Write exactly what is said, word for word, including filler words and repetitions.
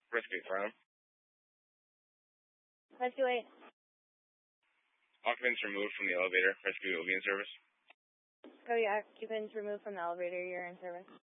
Rescue Crown. Rescue eight. Occupants removed from the elevator. Rescue will be in service. Cody, occupants removed from the elevator. You're in service.